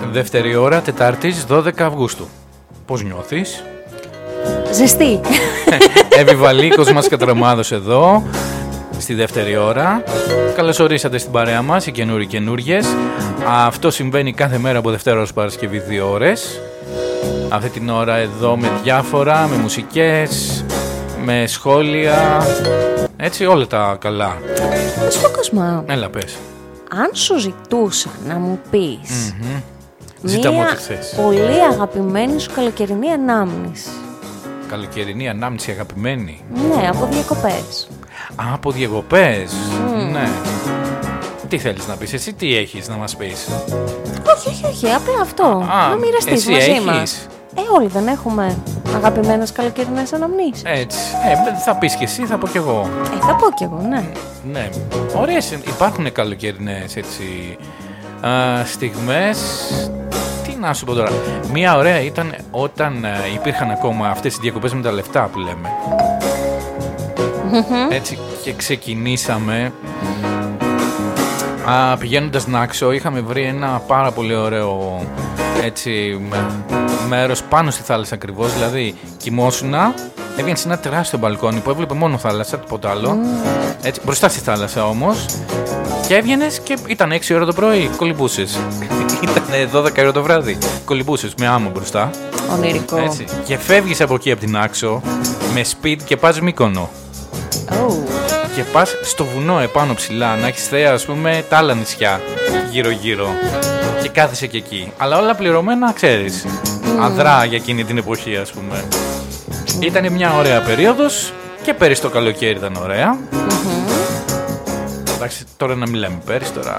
Δεύτερη ώρα, Τετάρτης, 12 Αυγούστου. Πώς νιώθεις? Ζεστή. Εύη Βαλίκος μας κατραμάδωσε εδώ στη δεύτερη ώρα. Καλώς ορίσατε στην παρέα μας, οι καινούριες. Αυτό συμβαίνει κάθε μέρα από Δευτέρα ως Παρασκευή 2 ώρες. Αυτή την ώρα εδώ με διάφορα, με μουσικές, με σχόλια, έτσι όλα τα καλά. Στο Κοσμά. Έλα πες. Αν σου ζητούσα να μου πεις Ζήτα μου μία ό,τι θες. πολύ αγαπημένη σου καλοκαιρινή ανάμνηση. Καλοκαιρινή ανάμνηση αγαπημένη. Ναι, από διακοπές. Από διακοπές. Ναι. Τι θέλεις να πεις, εσύ τι έχεις να μας πεις? Όχι, απλά αυτό. Να μοιραστείς εσύ μαζί έχεις? μας. Όλοι δεν έχουμε αγαπημένες καλοκαιρινές αναμνήσεις. Έτσι. Θα πεις και εσύ, θα πω κι εγώ. Θα πω κι εγώ, ναι. Ναι. Ωραίες υπάρχουν καλοκαιρινές έτσι στιγμές. Τι να σου πω τώρα. Μία ωραία ήταν όταν υπήρχαν ακόμα αυτές οι διακοπές με τα λεφτά που λέμε. Έτσι και ξεκινήσαμε. Πηγαίνοντας Νάξο είχαμε βρει ένα πάρα πολύ ωραίο έτσι μέρος πάνω στη θάλασσα ακριβώς. Δηλαδή κοιμόσουνα, έβγαινες σε ένα τεράστιο μπαλκόνι που έβλεπε μόνο θάλασσα, τίποτα άλλο. Έτσι, μπροστά στη θάλασσα όμως. Και έβγαινες και ήταν 6 ώρα το πρωί, κολυμπούσες. Ήταν 12 ώρα το βράδυ, κολυμπούσες με άμμο μπροστά. Ονειρικό. Έτσι. Και φεύγεις από εκεί από την Άξο με speed και πας Μύκονο. Και πας στο βουνό επάνω ψηλά, να έχεις θέα ας πούμε τα άλλα νησιά γύρω-γύρω. Και κάθεσαι και εκεί. Αλλά όλα πληρωμένα, ξέρεις. Αδρά για εκείνη την εποχή ας πούμε. Ήταν μια ωραία περίοδος και πέρυσι το καλοκαίρι ήταν ωραία. Εντάξει, τώρα να μην λέμε πέρυσι τώρα.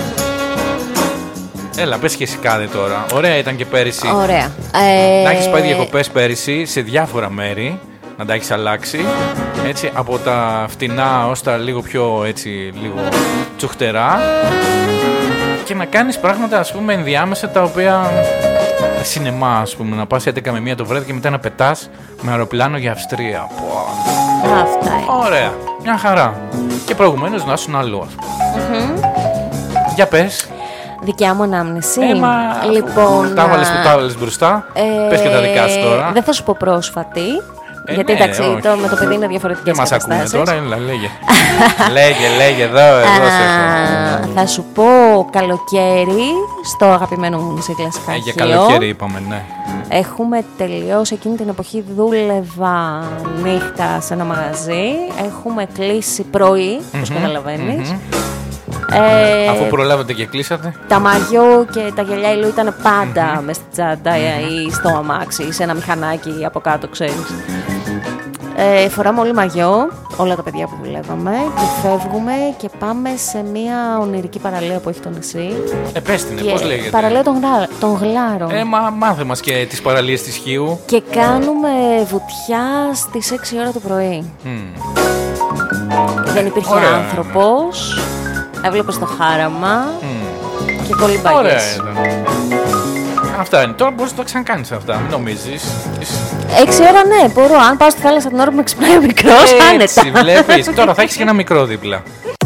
Έλα, πες και εσύ κάτι τώρα. Ωραία ήταν και πέρυσι. Ωραία. Να έχεις πάει διακοπές πέρυσι σε διάφορα μέρη. Να τα έχεις αλλάξει. Έτσι, από τα φτηνά ως τα λίγο πιο έτσι, λίγο τσουχτερά. Και να κάνεις πράγματα ας πούμε ενδιάμεσα τα οποία σινεμά ας πούμε. Να πας 11 με 1 το βράδυ και μετά να πετάς με αεροπλάνο για Αυστρία. Αυτά είναι. Ωραία, μια χαρά. Και προηγουμένως να ήσουν αλλού ας πούμε. Για πες. Δικιά μου ανάμνηση. Λοιπόν, τα βάλες μπροστά. Πες και τα δικά σου τώρα. Δεν θα σου πω πρόσφατη. Γιατί ναι, εντάξει, με το παιδί είναι διαφορετικές καταστάσεις. Δεν μας ακούνε τώρα, λέγε. λέγε, εδώ σε έχω. Θα σου πω καλοκαίρι στο αγαπημένο μου νησί Κλασικά. Για καλοκαίρι είπαμε, ναι. Έχουμε τελειώσει εκείνη την εποχή, δούλευα νύχτα σε ένα μαγαζί. Έχουμε κλείσει πρωί, όπως καταλαβαίνεις. Αφού προλάβατε και κλείσατε. Τα μαγιό και τα γυαλιά ήλιου ήταν πάντα μες στην τσάντα ή στο αμάξι ή σε ένα μηχανάκι από κάτω, ξέρεις. Φοράμε όλοι μαγιό, όλα τα παιδιά που δουλεύαμε, και φεύγουμε και πάμε σε μια ονειρική παραλία που έχει το νησί. Πες την, πώς λέγεται? Παραλία των Γλάρων. Μάθε μας και τις παραλίες της Χίου. Και κάνουμε βουτιά στις 6 ώρα το πρωί. Δεν υπήρχε άνθρωπος. Έβλεπες το χάραμα και κολυμπάγες. Ωραία ήταν. Αυτά είναι. Τώρα μπορείς να το ξανακάνεις αυτά, μην νομίζεις. 6 ώρα ναι, μπορώ. Αν πάω στη θάλασσα την ώρα που με ξυπνάει ο μικρός, άνετα. Έτσι, βλέπεις. Τώρα θα έχεις και ένα μικρό δίπλα.